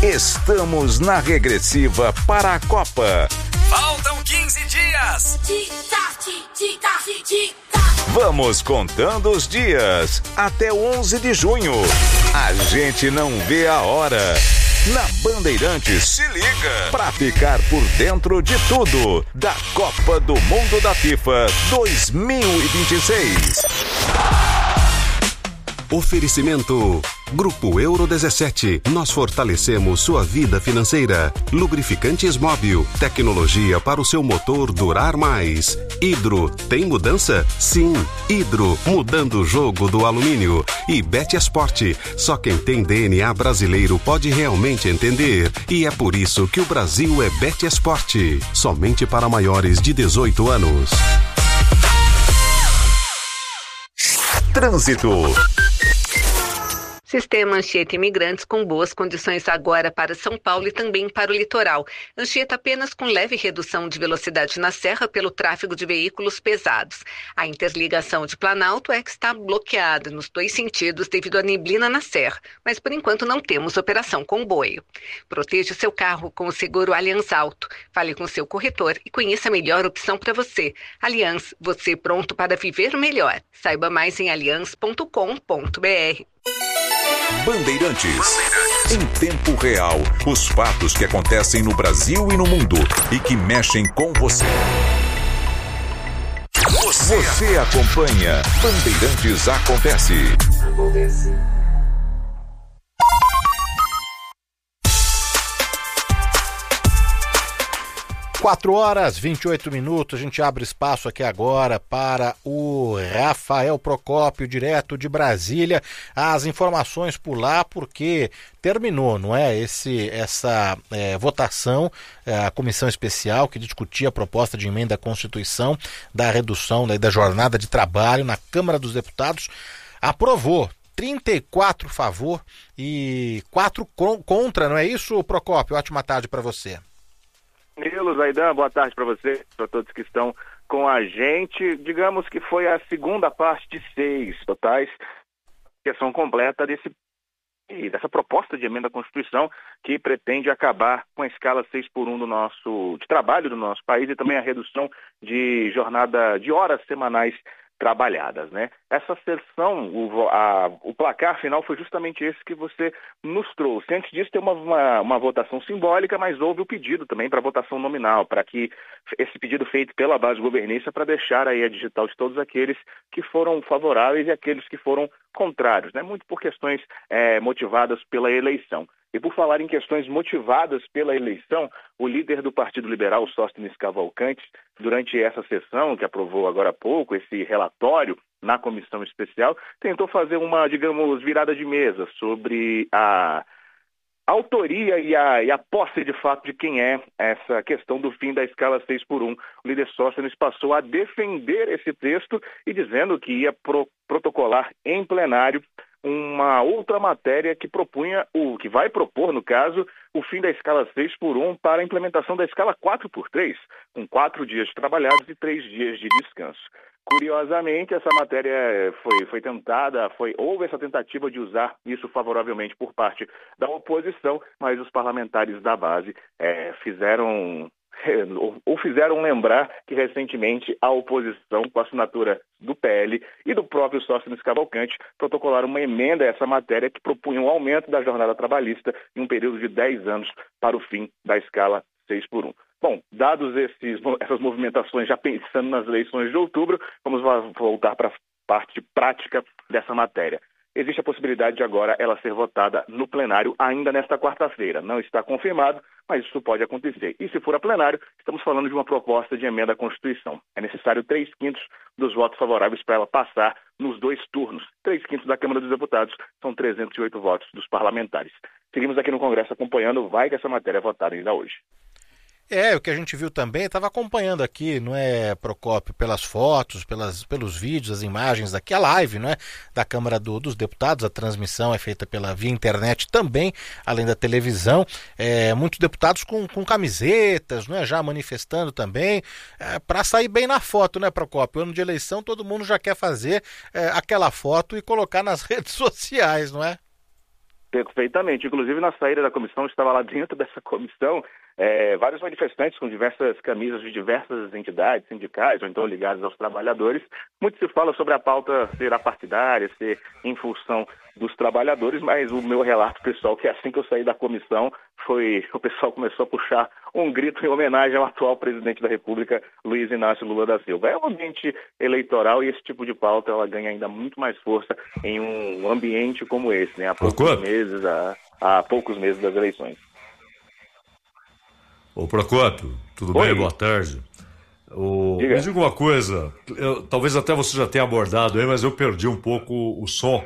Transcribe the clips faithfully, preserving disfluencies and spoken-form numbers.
Estamos na regressiva para a Copa. Faltam quinze dias. Vamos contando os dias até o onze de junho. A gente não vê a hora. Na Bandeirantes, se liga pra ficar por dentro de tudo da Copa do Mundo da FIFA dois mil e vinte e seis. Oferecimento Grupo Euro dezessete. Nós fortalecemos sua vida financeira. Lubrificantes Móbil. Tecnologia para o seu motor durar mais. Hidro. Tem mudança? Sim. Hidro. Mudando o jogo do alumínio. E Betesport. Só quem tem D N A brasileiro pode realmente entender. E é por isso que o Brasil é Betesport. Somente para maiores de dezoito anos. Trânsito. Sistema Anchieta Imigrantes com boas condições agora para São Paulo e também para o litoral. Anchieta apenas com leve redução de velocidade na serra pelo tráfego de veículos pesados. A interligação de Planalto é que está bloqueada nos dois sentidos devido à neblina na serra, mas por enquanto não temos operação comboio. Proteja o seu carro com o seguro Allianz Auto. Fale com seu corretor e conheça a melhor opção para você. Allianz, você pronto para viver melhor. Saiba mais em allianz ponto com ponto br. Bandeirantes. Em tempo real, os fatos que acontecem no Brasil e no mundo e que mexem com você. Você, você acompanha Bandeirantes Acontece. Acontece. quatro horas e vinte e oito minutos, a gente abre espaço aqui agora para o Rafael Procópio, direto de Brasília. As informações por lá, porque terminou, não é? Esse, essa é, votação, é, a comissão especial que discutia a proposta de emenda à Constituição da redução da, da jornada de trabalho na Câmara dos Deputados, aprovou. trinta e quatro a favor e quatro contra, não é isso, Procópio? Ótima tarde para você. Nilo, Zaidan, boa tarde para você, para todos que estão com a gente. Digamos que foi a segunda parte de seis totais, questão completa desse, dessa proposta de emenda à Constituição que pretende acabar com a escala seis por um do nosso, de trabalho do nosso país e também a redução de jornada de horas semanais trabalhadas, né? Essa sessão, o, a, o placar final foi justamente esse que você nos trouxe. Antes disso, tem uma, uma, uma votação simbólica, mas houve o pedido também para votação nominal, para que esse pedido feito pela base governista para deixar aí a digital de todos aqueles que foram favoráveis e aqueles que foram contrários, né? Muito por questões é, motivadas pela eleição. E por falar em questões motivadas pela eleição, o líder do Partido Liberal, Sóstenes Cavalcanti, durante essa sessão, que aprovou agora há pouco esse relatório na comissão especial, tentou fazer uma, digamos, virada de mesa sobre a autoria e a, e a posse de fato de quem é essa questão do fim da escala seis por um. O líder Sóstenes passou a defender esse texto e dizendo que ia pro, protocolar em plenário uma outra matéria que propunha, o que vai propor, no caso, o fim da escala seis por um para a implementação da escala quatro por três, com quatro dias trabalhados e três dias de descanso. Curiosamente, essa matéria foi, foi tentada, foi, houve essa tentativa de usar isso favoravelmente por parte da oposição, mas os parlamentares da base é, fizeram... ou fizeram lembrar que recentemente a oposição, com a assinatura do P L e do próprio Sóstenes Cavalcanti, protocolaram uma emenda a essa matéria que propunha um aumento da jornada trabalhista em um período de dez anos para o fim da escala seis por um. Bom, dados esses, essas movimentações, já pensando nas eleições de outubro, vamos voltar para a parte prática dessa matéria. Existe a possibilidade de agora ela ser votada no plenário ainda nesta quarta-feira. Não está confirmado, mas isso pode acontecer. E se for a plenário, estamos falando de uma proposta de emenda à Constituição. É necessário três quintos dos votos favoráveis para ela passar nos dois turnos. Três quintos da Câmara dos Deputados são trezentos e oito votos dos parlamentares. Seguimos aqui no Congresso acompanhando, vai que essa matéria é votada ainda hoje. É, o que a gente viu também, estava acompanhando aqui, não é, Procópio, pelas fotos, pelas, pelos vídeos, as imagens daqui, a live, não é, da Câmara do, dos Deputados, a transmissão é feita pela via internet também, além da televisão, é, muitos deputados com, com camisetas, não é, já manifestando também, é, para sair bem na foto, né, Procópio? Ano de eleição, todo mundo já quer fazer é, aquela foto e colocar nas redes sociais, não é? Perfeitamente. Inclusive, na saída da comissão, estava lá dentro dessa comissão é, vários manifestantes com diversas camisas de diversas entidades sindicais ou então ligadas aos trabalhadores. Muito se fala sobre a pauta ser apartidária, ser em função dos trabalhadores, mas o meu relato pessoal, que assim que eu saí da comissão, foi o pessoal começou a puxar um grito em homenagem ao atual presidente da República, Luiz Inácio Lula da Silva. É um ambiente eleitoral e esse tipo de pauta ela ganha ainda muito mais força em um ambiente como esse, né? Há poucos meses, há, há poucos meses das eleições. Ô Procópio, tudo Oi. bem? Boa tarde. O... Me diga uma coisa, eu, talvez até você já tenha abordado aí, mas eu perdi um pouco o som.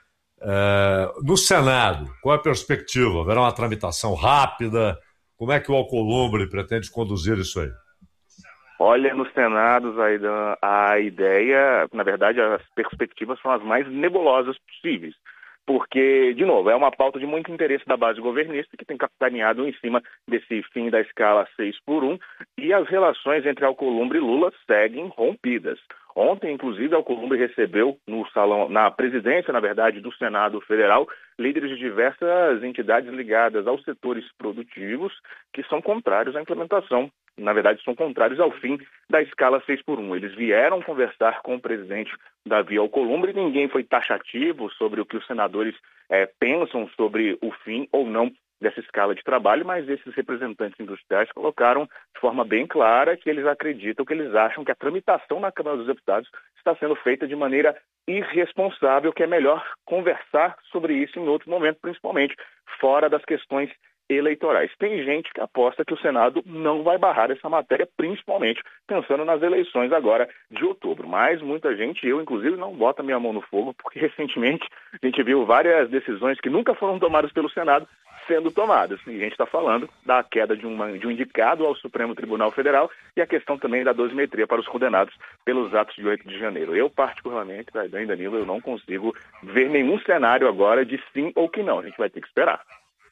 É, no Senado, qual é a perspectiva? Haverá uma tramitação rápida? Como é que o Alcolumbre pretende conduzir isso aí? Olha, no Senado, Zaidan, a ideia, na verdade, as perspectivas são as mais nebulosas possíveis. Porque, de novo, é uma pauta de muito interesse da base governista que tem capitaneado em cima desse fim da escala seis por um e as relações entre Alcolumbre e Lula seguem rompidas. Ontem, inclusive, Alcolumbre recebeu no salão, na presidência, na verdade, do Senado Federal, líderes de diversas entidades ligadas aos setores produtivos que são contrários à implementação. Na verdade, são contrários ao fim da escala seis por um. Eles vieram conversar com o presidente Davi Alcolumbre e ninguém foi taxativo sobre o que os senadores é, pensam sobre o fim ou não dessa escala de trabalho, mas esses representantes industriais colocaram de forma bem clara que eles acreditam, que eles acham que a tramitação na Câmara dos Deputados está sendo feita de maneira irresponsável, que é melhor conversar sobre isso em outro momento, principalmente fora das questões eleitorais. Tem gente que aposta que o Senado não vai barrar essa matéria, principalmente pensando nas eleições agora de outubro. Mas muita gente, eu inclusive, não bota minha mão no fogo, porque recentemente a gente viu várias decisões que nunca foram tomadas pelo Senado sendo tomadas. E a gente está falando da queda de, uma, de um indicado ao Supremo Tribunal Federal e a questão também da dosimetria para os condenados pelos atos de oito de janeiro. Eu, particularmente, Zaidan e Danilo, eu não consigo ver nenhum cenário agora de sim ou que não. A gente vai ter que esperar.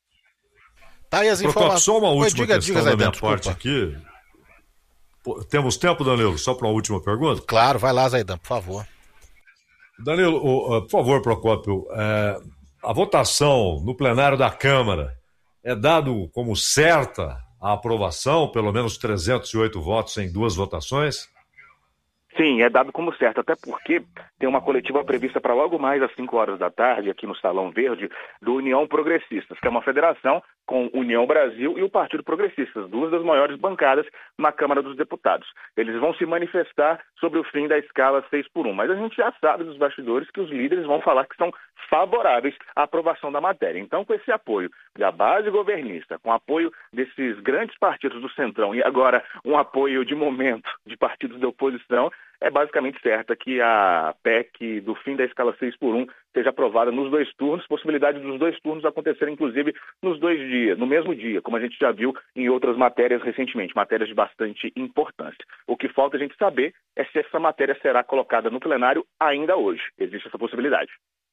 Tá aí as informações. Só uma última Oi, diga, questão diga, da Zaidan, minha desculpa. parte aqui. Pô, temos tempo, Danilo, só para uma última pergunta? Claro, vai lá, Zaidan, por favor. Danilo, uh, por favor, Procópio, uh, a votação no plenário da Câmara é dado como certa a aprovação, pelo menos trezentos e oito votos em duas votações? Sim, é dado como certo, até porque tem uma coletiva prevista para logo mais às cinco horas da tarde, aqui no Salão Verde, do União Progressistas, que é uma federação com União Brasil e o Partido Progressistas, duas das maiores bancadas na Câmara dos Deputados. Eles vão se manifestar sobre o fim da escala seis por um, mas a gente já sabe dos bastidores que os líderes vão falar que são favoráveis à aprovação da matéria. Então, com esse apoio da base governista, com o apoio desses grandes partidos do Centrão e agora um apoio de momento de partidos da oposição, é basicamente certa que a P E C do fim da escala seis por um seja aprovada nos dois turnos, possibilidade dos dois turnos acontecerem, inclusive, nos dois dias, no mesmo dia, como a gente já viu em outras matérias recentemente, matérias de bastante importância. O que falta a gente saber é se essa matéria será colocada no plenário ainda hoje. Existe essa possibilidade.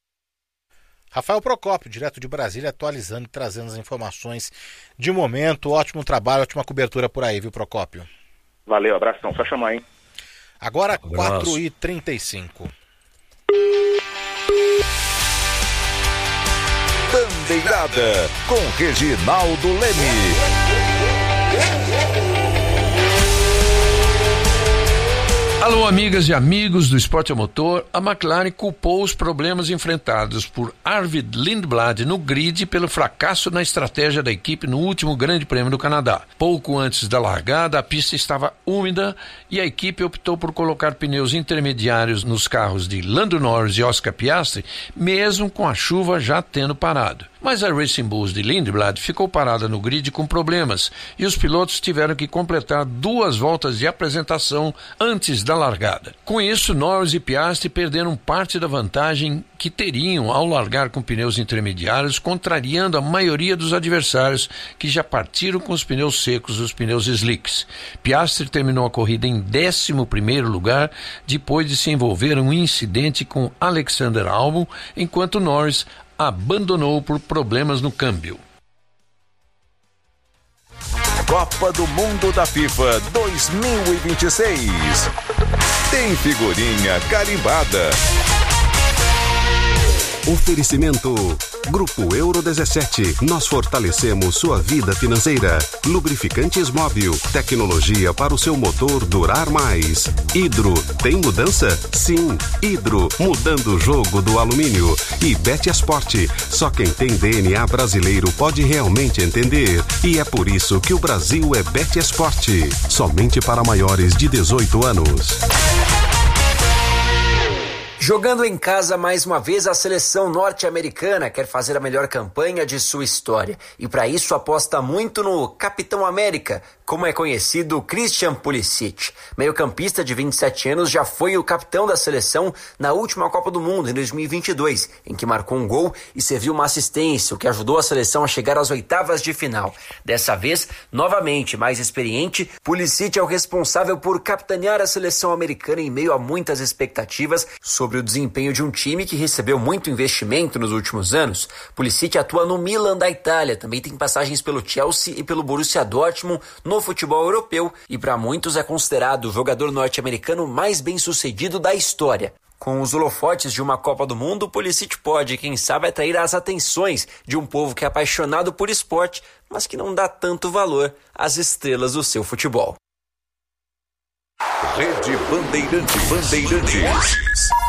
Rafael Procópio, direto de Brasília, atualizando e trazendo as informações de momento. Ótimo trabalho, ótima cobertura por aí, viu, Procópio? Valeu, abração. Só chamar, hein? Agora, quatro e trinta e cinco. Bandeirada, com Reginaldo Leme. Alô, amigas e amigos do esporte a motor. A McLaren culpou os problemas enfrentados por Arvid Lindblad no grid pelo fracasso na estratégia da equipe no último Grande Prêmio do Canadá. Pouco antes da largada, a pista estava úmida e a equipe optou por colocar pneus intermediários nos carros de Lando Norris e Oscar Piastri, mesmo com a chuva já tendo parado. Mas a Racing Bulls de Lindblad ficou parada no grid com problemas e os pilotos tiveram que completar duas voltas de apresentação antes da largada. Com isso, Norris e Piastri perderam parte da vantagem que teriam ao largar com pneus intermediários, contrariando a maioria dos adversários que já partiram com os pneus secos, os pneus slicks. Piastri terminou a corrida em décimo primeiro lugar, depois de se envolver em um incidente com Alexander Albon, enquanto Norris abandonou por problemas no câmbio. Copa do Mundo da FIFA dois mil e vinte e seis. Tem figurinha carimbada. Oferecimento Grupo Euro dezessete, nós fortalecemos sua vida financeira. Lubrificantes Móbil, tecnologia para o seu motor durar mais. Hidro, tem mudança? Sim, Hidro, mudando o jogo do alumínio. E Betesport, só quem tem D N A brasileiro pode realmente entender. E é por isso que o Brasil é Betesport, somente para maiores de dezoito anos. Jogando em casa mais uma vez, a seleção norte-americana quer fazer a melhor campanha de sua história. E para isso aposta muito no Capitão América, como é conhecido Christian Pulisic. Meio-campista de vinte e sete anos, já foi o capitão da seleção na última Copa do Mundo, em dois mil e vinte e dois, em que marcou um gol e serviu uma assistência, o que ajudou a seleção a chegar às oitavas de final. Dessa vez, novamente mais experiente, Pulisic é o responsável por capitanear a seleção americana em meio a muitas expectativas sobre o desempenho de um time que recebeu muito investimento nos últimos anos. Pulisic atua no Milan da Itália, também tem passagens pelo Chelsea e pelo Borussia Dortmund no futebol europeu e para muitos é considerado o jogador norte-americano mais bem-sucedido da história. Com os holofotes de uma Copa do Mundo, Pulisic pode, quem sabe, atrair as atenções de um povo que é apaixonado por esporte, mas que não dá tanto valor às estrelas do seu futebol. Rede Bandeirantes. Bandeirantes.